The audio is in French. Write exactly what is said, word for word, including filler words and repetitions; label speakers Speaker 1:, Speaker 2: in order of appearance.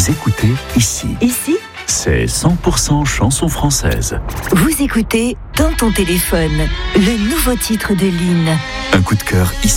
Speaker 1: Vous écoutez ici.
Speaker 2: Ici,
Speaker 1: C'est cent pour cent chanson française.
Speaker 2: vous écoutez Dans ton téléphone, le nouveau titre de Lynn.
Speaker 1: Un coup de cœur ici.